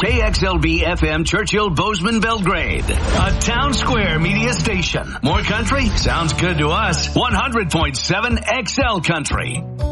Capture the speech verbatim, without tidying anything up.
K X L B F M Churchill Bozeman Belgrade, a Town Square media station. More country? Sounds good to us. one hundred point seven X L Country.